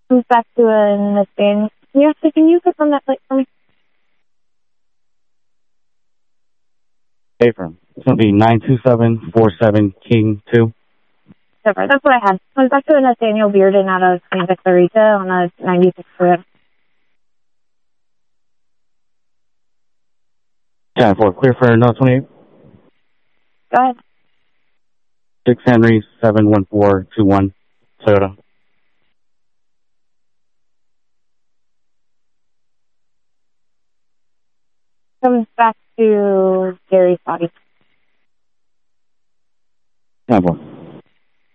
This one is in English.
Comes back to a Nathaniel. Yeah, so can you click on that plate for me? Affirm. It's going to be 92747 King 2. Super, that's what I had. Comes back to a Nathaniel Bearden out of Santa Clarita on a 96 Toyota. 10-4, clear for no 28. Go ahead. 6 Henry 71421 Toyota. Comes back to Gary's body. 10-4.